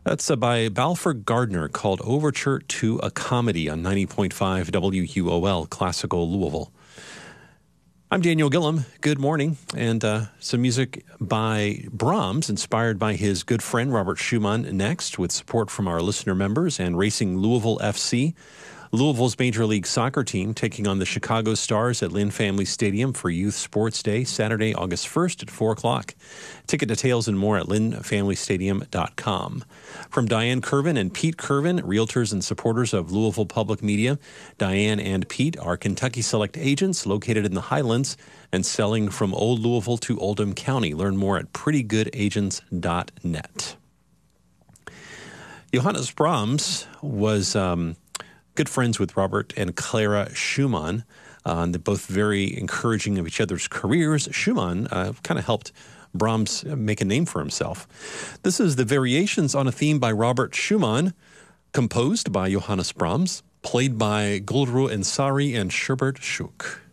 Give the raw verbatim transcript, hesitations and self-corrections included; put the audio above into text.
That's uh, by Balfour Gardner, called Overture to a Comedy on ninety point five W U O L, Classical Louisville. I'm Daniel Gillum. Good morning. And uh, some music by Brahms, inspired by his good friend Robert Schumann, next, with support from our listener members and Racing Louisville F C. Louisville's Major League Soccer team taking on the Chicago Stars at Lynn Family Stadium for Youth Sports Day, Saturday, August first at four o'clock. Ticket details and more at lynn family stadium dot com. From Diane Curvin and Pete Curvin, realtors and supporters of Louisville Public Media, Diane and Pete are Kentucky Select agents located in the Highlands and selling from Old Louisville to Oldham County. Learn more at pretty good agents dot net. Johannes Brahms was um, good friends with Robert and Clara Schumann. Uh, they're both very encouraging of each other's careers. Schumann uh, kind of helped Brahms make a name for himself. This is the Variations on a Theme by Robert Schumann, composed by Johannes Brahms, played by Gulru Ansari and Sherbert Schuch.